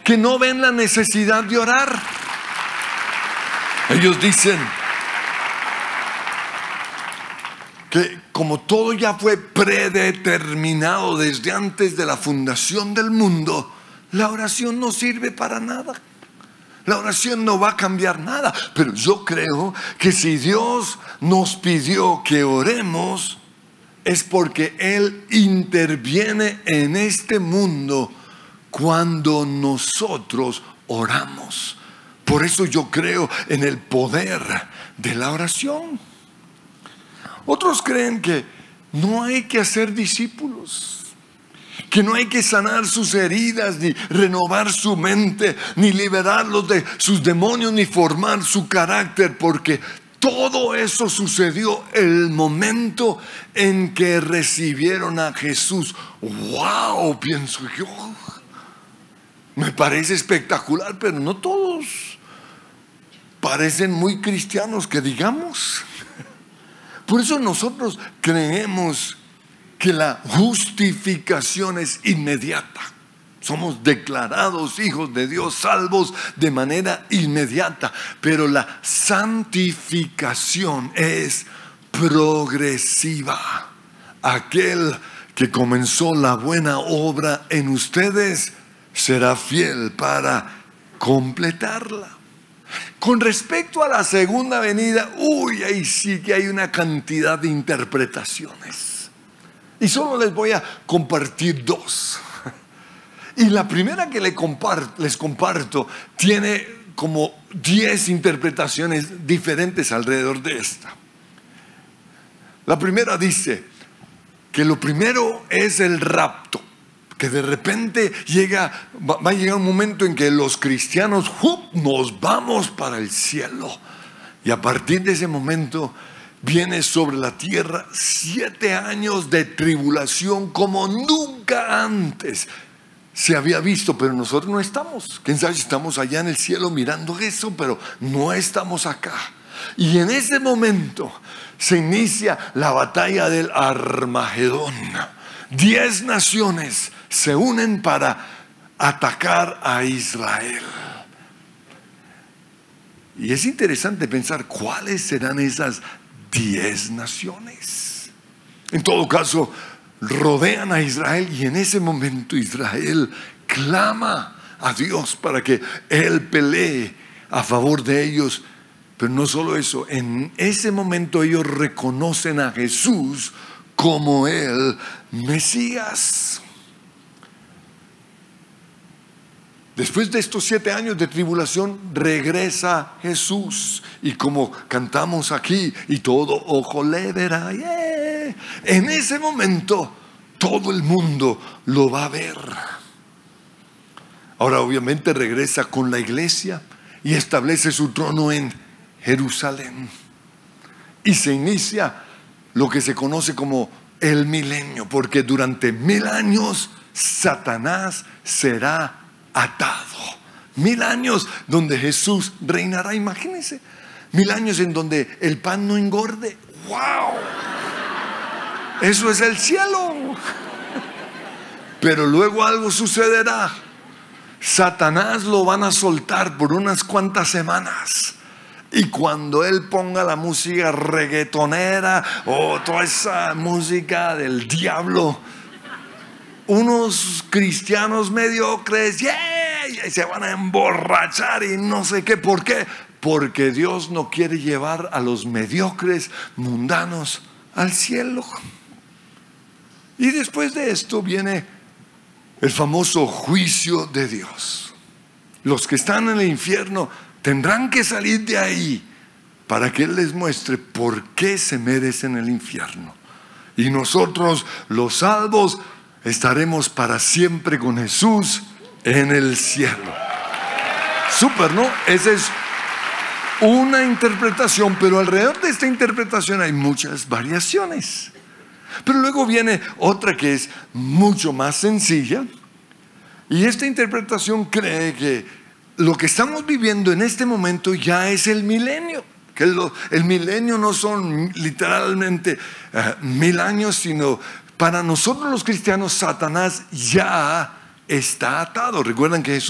que no ven la necesidad de orar. Ellos dicen que como todo ya fue predeterminado desde antes de la fundación del mundo, la oración no sirve para nada. La oración no va a cambiar nada. Pero yo creo que si Dios nos pidió que oremos, es porque Él interviene en este mundo cuando nosotros oramos. Por eso yo creo en el poder de la oración. Otros creen que no hay que hacer discípulos, que no hay que sanar sus heridas, ni renovar su mente, ni liberarlos de sus demonios, ni formar su carácter, porque todo eso sucedió el momento en que recibieron a Jesús. ¡Wow! Pienso yo. Me parece espectacular, pero no todos parecen muy cristianos, que digamos. Por eso nosotros creemos que la justificación es inmediata. Somos declarados hijos de Dios, salvos de manera inmediata. Pero la santificación es progresiva. Aquel que comenzó la buena obra en ustedes será fiel para completarla. Con respecto a la segunda venida, ahí sí que hay una cantidad de interpretaciones. Y solo les voy a compartir dos. Y la primera que les comparto tiene como 10 interpretaciones diferentes alrededor de esta. La primera dice que lo primero es el rapto. Que de repente va a llegar un momento en que los cristianos nos vamos para el cielo. Y a partir de ese momento viene sobre la tierra 7 años de tribulación como nunca antes se había visto. Pero nosotros no estamos. Quién sabe si estamos allá en el cielo mirando eso, pero no estamos acá. Y en ese momento se inicia la batalla del Armagedón. 10 naciones se unen para atacar a Israel. Y es interesante pensar cuáles serán esas 10 naciones. En todo caso, rodean a Israel y en ese momento Israel clama a Dios para que Él pelee a favor de ellos. Pero no solo eso, en ese momento ellos reconocen a Jesús como el Mesías. Después de estos 7 años de tribulación regresa Jesús. Y como cantamos aquí, y todo ojo le verá, en ese momento todo el mundo lo va a ver. Ahora obviamente regresa con la iglesia y establece su trono en Jerusalén. Y se inicia lo que se conoce como el milenio, porque durante 1000 años Satanás será atado. 1000 años donde Jesús reinará. Imagínense, 1000 años en donde el pan no engorde. ¡Wow! Eso es el cielo. Pero luego algo sucederá. Satanás lo van a soltar por unas cuantas semanas. Y cuando él ponga la música reggaetonera o toda esa música del diablo, unos cristianos mediocres se van a emborrachar y no sé qué. ¿Por qué? Porque Dios no quiere llevar a los mediocres mundanos al cielo. Y después de esto viene el famoso juicio de Dios. Los que están en el infierno tendrán que salir de ahí para que Él les muestre por qué se merecen el infierno. Y nosotros, los salvos, estaremos para siempre con Jesús en el cielo. Súper, ¿no? Esa es una interpretación, pero alrededor de esta interpretación hay muchas variaciones. Pero luego viene otra que es mucho más sencilla. Y esta interpretación cree que lo que estamos viviendo en este momento ya es el milenio. Que el milenio no son literalmente 1000 años, sino para nosotros los cristianos Satanás ya está atado. Recuerdan que Jesús